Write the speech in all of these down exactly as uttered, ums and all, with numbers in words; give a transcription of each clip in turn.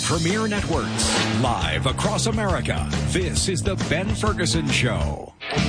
Premier Networks, live across America. This is the Ben Ferguson Show.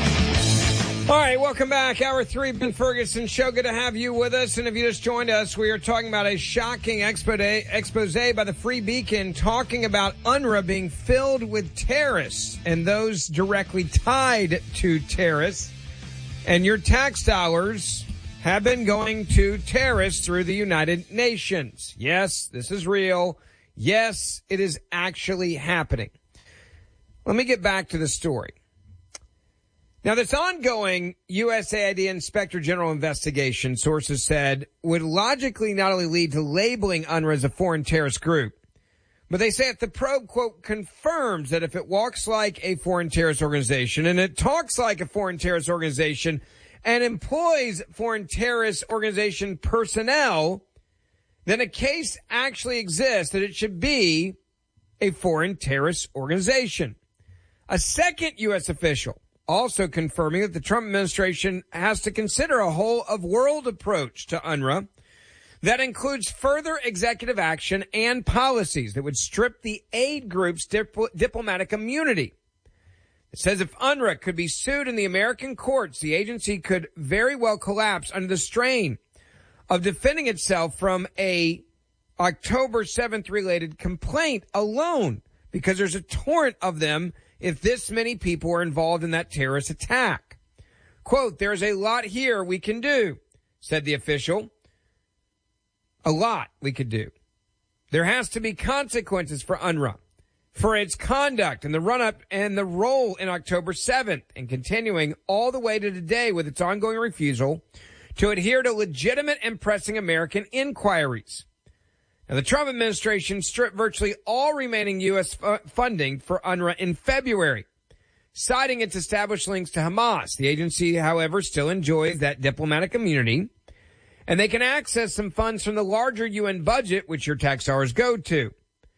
All right, welcome back. Hour three, Ben Ferguson Show. Good to have you with us. And if you just joined us, we are talking about a shocking expose, expose by the Free Beacon talking about U N R W A being filled with terrorists and those directly tied to terrorists. And your tax dollars have been going to terrorists through the United Nations. Yes, this is real. Yes, it is actually happening. Let me get back to the story. Now, this ongoing U S A I D Inspector General investigation, sources said, would logically not only lead to labeling U N R W A as a foreign terrorist group, but they say if the probe, quote, confirms that if it walks like a foreign terrorist organization and it talks like a foreign terrorist organization and employs foreign terrorist organization personnel, then a case actually exists that it should be a foreign terrorist organization. A second U S official also confirming that the Trump administration has to consider a whole of world approach to U N R W A that includes further executive action and policies that would strip the aid group's dip- diplomatic immunity. It says if U N R W A could be sued in the American courts, the agency could very well collapse under the strain of defending itself from a October seventh related complaint alone, because there's a torrent of them if this many people were involved in that terrorist attack. Quote, there's a lot here we can do, said the official. A lot we could do. There has to be consequences for U N R W A, for its conduct and the run-up and the role in October seventh, and continuing all the way to today with its ongoing refusal to adhere to legitimate and pressing American inquiries. Now, the Trump administration stripped virtually all remaining U S f- funding for U N R W A in February, citing its established links to Hamas. The agency, however, still enjoys that diplomatic immunity, and they can access some funds from the larger U N budget, which your tax dollars go to.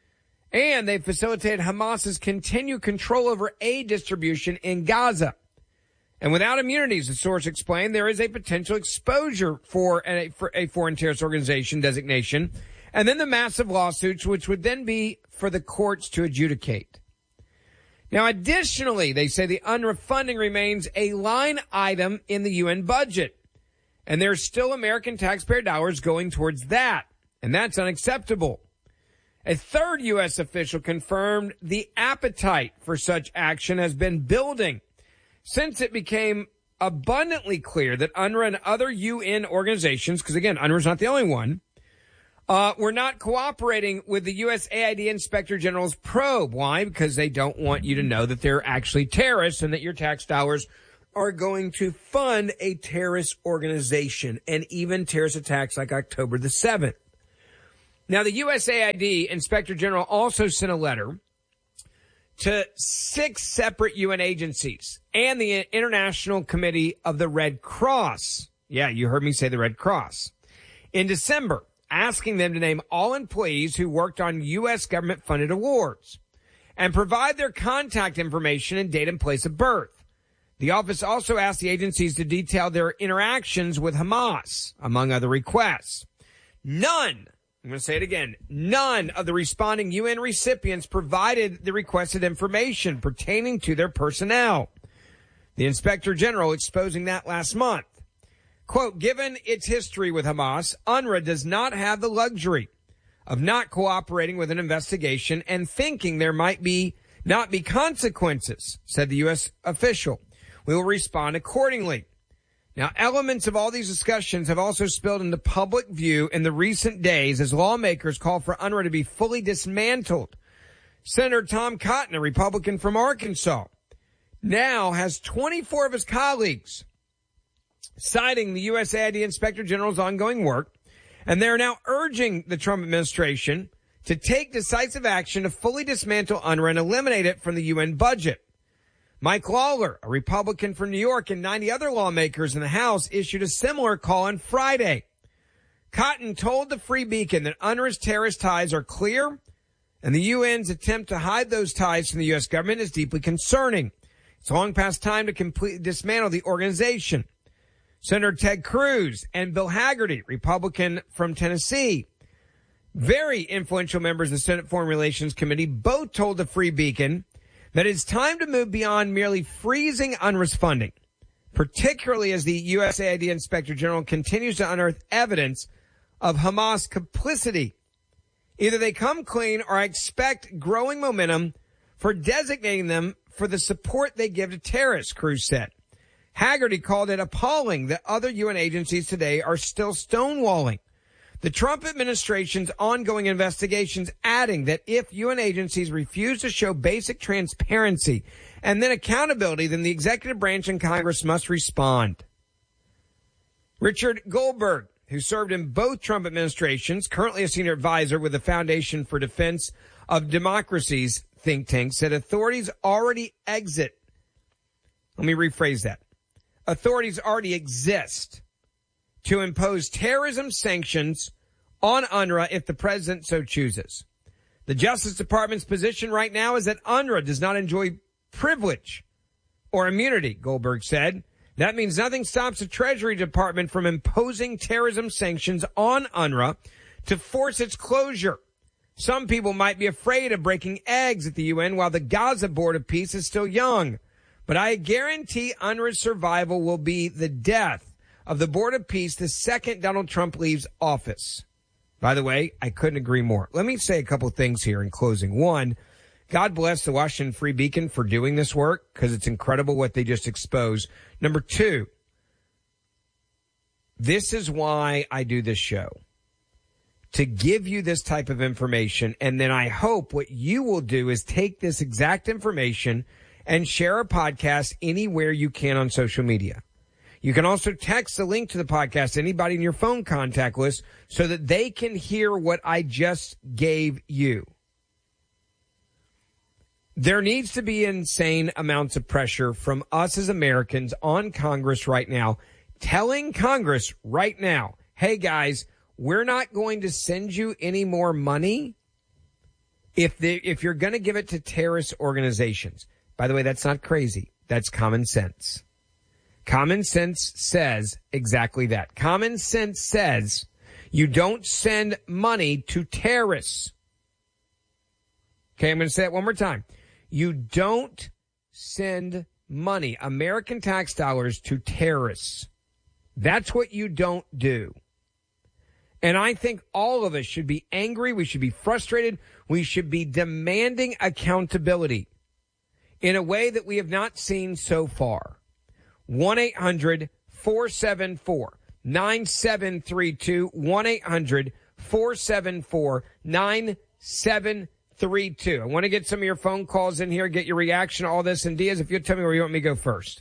And they facilitated Hamas's continued control over aid distribution in Gaza. And without immunities, the source explained, there is a potential exposure for a, for a foreign terrorist organization designation, and then the massive lawsuits, which would then be for the courts to adjudicate. Now, additionally, they say the U N R W A funding remains a line item in the U N budget, and there's still American taxpayer dollars going towards that, and that's unacceptable. A third U S official confirmed the appetite for such action has been building since it became abundantly clear that U N R W A and other U N organizations, because again, U N R W A is not the only one, uh, were not cooperating with the U S A I D Inspector General's probe. Why? Because they don't want you to know that they're actually terrorists and that your tax dollars are going to fund a terrorist organization and even terrorist attacks like October the seventh. Now, the U S A I D Inspector General also sent a letter to six separate U N agencies and the International Committee of the Red Cross. Yeah, you heard me say the Red Cross. In December, asking them to name all employees who worked on U S government-funded awards and provide their contact information and date and place of birth. The office also asked the agencies to detail their interactions with Hamas, among other requests. None I'm going to say it again. None of the responding U N recipients provided the requested information pertaining to their personnel. The Inspector General exposing that last month. Quote, given its history with Hamas, U N R W A does not have the luxury of not cooperating with an investigation and thinking there might be not be consequences, said the U S official. We will respond accordingly. Now, elements of all these discussions have also spilled into public view in the recent days as lawmakers call for U N R W A to be fully dismantled. Senator Tom Cotton, a Republican from Arkansas, now has twenty-four of his colleagues citing the U S A I D Inspector General's ongoing work, and they're now urging the Trump administration to take decisive action to fully dismantle U N R W A and eliminate it from the U N budget. Mike Lawler, a Republican from New York, and ninety other lawmakers in the House issued a similar call on Friday. Cotton told the Free Beacon that U N R W A's terrorist ties are clear, and the U N's attempt to hide those ties from the U S government is deeply concerning. It's long past time to completely dismantle the organization. Senator Ted Cruz and Bill Hagerty, Republican from Tennessee, very influential members of the Senate Foreign Relations Committee both told the Free Beacon that it's time to move beyond merely freezing UNRWA's funding, particularly as the U S A I D Inspector General continues to unearth evidence of Hamas complicity. Either they come clean or I expect growing momentum for designating them for the support they give to terrorists, Cruz said. Haggerty called it appalling that other U N agencies today are still stonewalling the Trump administration's ongoing investigations, adding that if U N agencies refuse to show basic transparency and then accountability, then the executive branch and Congress must respond. Richard Goldberg, who served in both Trump administrations, currently a senior advisor with the Foundation for Defense of Democracies think tank, said authorities already exit. Let me rephrase that. Authorities already exist to impose terrorism sanctions on UNRWA if the president so chooses. The Justice Department's position right now is that UNRWA does not enjoy privilege or immunity, Goldberg said. That means nothing stops the Treasury Department from imposing terrorism sanctions on UNRWA to force its closure. Some people might be afraid of breaking eggs at the U N while the Gaza Board of Peace is still young. But I guarantee UNRWA's survival will be the death of the Board of Peace the second Donald Trump leaves office. By the way, I couldn't agree more. Let me say a couple things here in closing. One, God bless the Washington Free Beacon for doing this work because it's incredible what they just exposed. Number two, this is why I do this show, to give you this type of information. And then I hope what you will do is take this exact information and share a podcast anywhere you can on social media. You can also text the link to the podcast to anybody in your phone contact list so that they can hear what I just gave you. There needs to be insane amounts of pressure from us as Americans on Congress right now, telling Congress right now, hey, guys, we're not going to send you any more money if they, if you're going to give it to terrorist organizations. By the way, that's not crazy. That's common sense. Common sense says exactly that. Common sense says you don't send money to terrorists. Okay, I'm going to say it one more time. You don't send money, American tax dollars, to terrorists. That's what you don't do. And I think all of us should be angry. We should be frustrated. We should be demanding accountability in a way that we have not seen so far. one eight hundred four seven four nine seven three two. one eight hundred four seven four nine seven three two. I want to get some of your phone calls in here, get your reaction to all this. And Diaz, if you'll tell me where you want me to go first.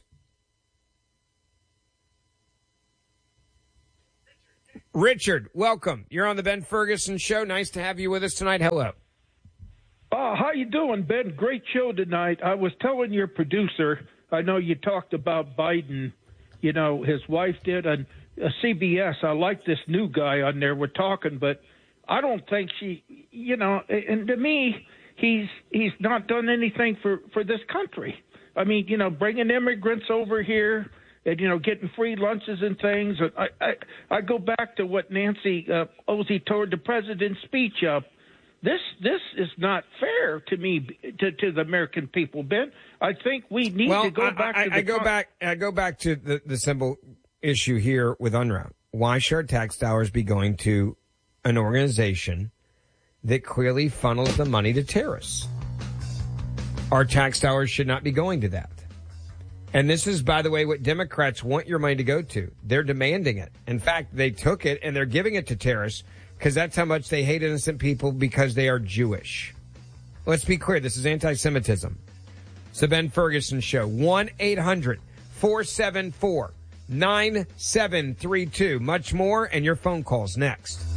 Richard, welcome. You're on the Ben Ferguson Show. Nice to have you with us tonight. Hello. Uh, how you doing, Ben? Great show tonight. I was telling your producer, I know you talked about Biden, you know, his wife did, and uh, C B S, I like this new guy on there. We're talking, but I don't think she, you know, and to me, he's he's not done anything for, for this country. I mean, you know, bringing immigrants over here and, you know, getting free lunches and things. I I, I go back to what Nancy uh, Pelosi told the president's speech up. This this is not fair to me, to, to the American people, Ben. I think we need well, to go I, back I, to the I go con- back I go back to the, the simple issue here with UNRWA. Why should our tax dollars be going to an organization that clearly funnels the money to terrorists? Our tax dollars should not be going to that. And this is, by the way, what Democrats want your money to go to. They're demanding it. In fact, they took it and they're giving it to terrorists because that's how much they hate innocent people because they are Jewish. Let's be clear. This is anti-Semitism. It's the Ben Ferguson Show. one eight hundred four seven four nine seven three two. Much more and your phone calls next.